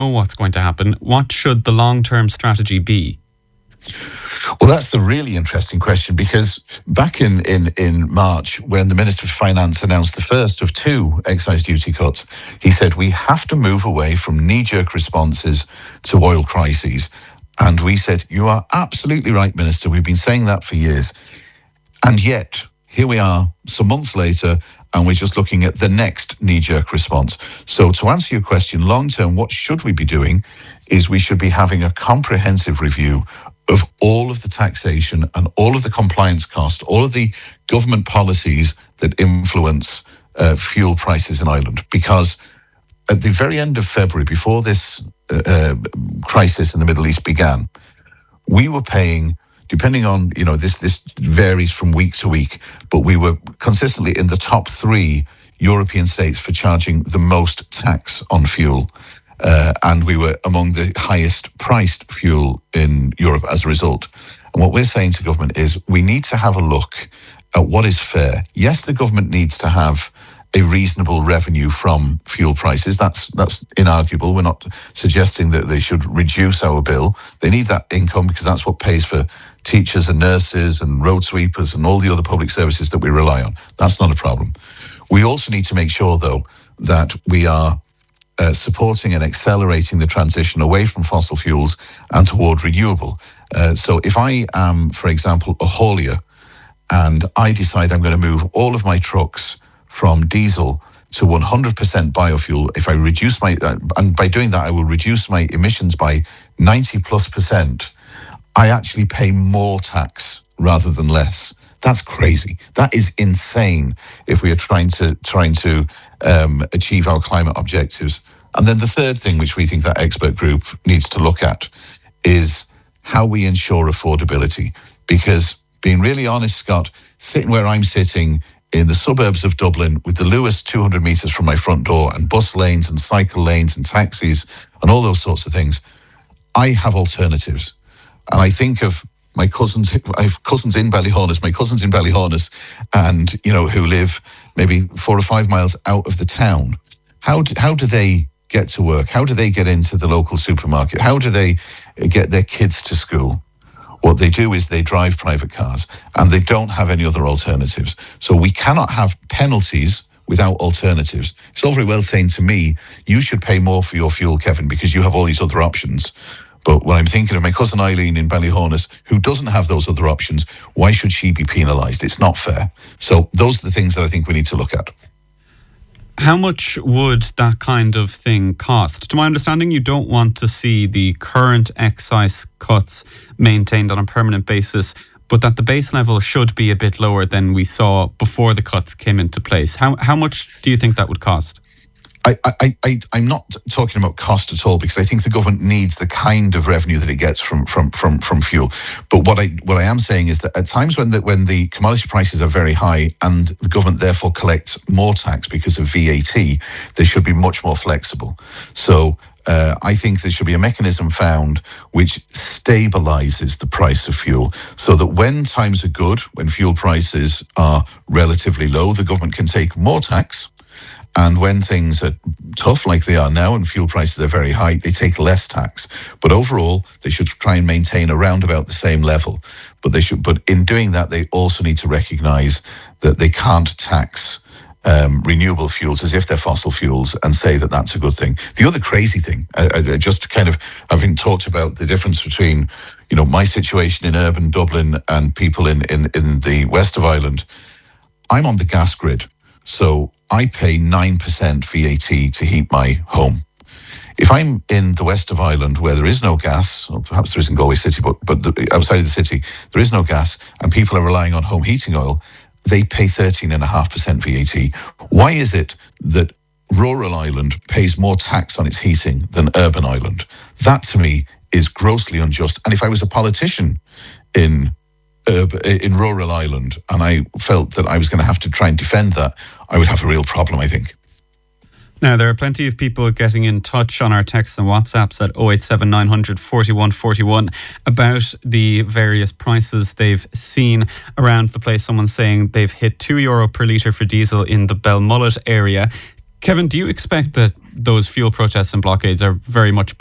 know what's going to happen. What should the long-term strategy be? Well, that's the really interesting question, because back in March, when the Minister for Finance announced the first of two excise duty cuts, he said we have to move away from knee-jerk responses to oil crises. And we said, you are absolutely right, Minister. We've been saying that for years. And yet, here we are some months later, and we're just looking at the next knee-jerk response. So to answer your question, long-term, what should we be doing is we should be having a comprehensive review of all of the taxation and all of the compliance cost, all of the government policies that influence fuel prices in Ireland. Because at the very end of February, before this crisis in the Middle East began, we were paying, depending on, this varies from week to week, but we were consistently in the top 3 European states for charging the most tax on fuel. And we were among the highest priced fuel in Europe as a result. And what we're saying to government is we need to have a look at what is fair. Yes, the government needs to have a reasonable revenue from fuel prices. That's inarguable. We're not suggesting that they should reduce our bill. They need that income because that's what pays for teachers and nurses and road sweepers and all the other public services that we rely on. That's not a problem. We also need to make sure, though, that we are supporting and accelerating the transition away from fossil fuels and toward renewable. So if I am, for example, a haulier, and I decide I'm going to move all of my trucks from diesel to 100% biofuel, if I reduce my, and by doing that I will reduce my emissions by 90+%, I actually pay more tax rather than less. That's crazy. That is insane if we are trying to achieve our climate objectives. And then the third thing which we think that expert group needs to look at is how we ensure affordability. Because being really honest, Scott, sitting where I'm sitting in the suburbs of Dublin with the Lewis 200 metres from my front door and bus lanes and cycle lanes and taxis and all those sorts of things, I have alternatives. And I think of my cousins, I have cousins in Ballyhornis, and, who live maybe 4 or 5 miles out of the town. How do they get to work? How do they get into the local supermarket? How do they get their kids to school? What they do is they drive private cars, and they don't have any other alternatives. So we cannot have penalties without alternatives. It's all very well saying to me, you should pay more for your fuel, Kevin, because you have all these other options. But when I'm thinking of my cousin Eileen in Ballyhornis, who doesn't have those other options, why should she be penalised? It's not fair. So those are the things that I think we need to look at. How much would that kind of thing cost? To my understanding, you don't want to see the current excise cuts maintained on a permanent basis, but that the base level should be a bit lower than we saw before the cuts came into place. How much do you think that would cost? I'm not talking about cost at all, because I think the government needs the kind of revenue that it gets from fuel. But what I am saying is that at times when the commodity prices are very high and the government therefore collects more tax because of VAT, they should be much more flexible. So I think there should be a mechanism found which stabilises the price of fuel, so that when times are good, when fuel prices are relatively low, the government can take more tax. And when things are tough like they are now and fuel prices are very high, they take less tax. But overall, they should try and maintain around about the same level. But in doing that, they also need to recognise that they can't tax renewable fuels as if they're fossil fuels and say that that's a good thing. The other crazy thing, just kind of having talked about the difference between, my situation in urban Dublin and people in the west of Ireland, I'm on the gas grid. So I pay 9% VAT to heat my home. If I'm in the west of Ireland where there is no gas, or perhaps there is in Galway City, but outside of the city, there is no gas, and people are relying on home heating oil, they pay 13.5% VAT. Why is it that rural Ireland pays more tax on its heating than urban Ireland? That, to me, is grossly unjust. And if I was a politician in rural Ireland and I felt that I was going to have to try and defend that, I would have a real problem, I think. Now, there are plenty of people getting in touch on our texts and WhatsApps at 087 900 41 41 about the various prices they've seen around the place. Someone's saying they've hit €2 per litre for diesel in the Belmullet area. Kevin, do you expect that those fuel protests and blockades are very much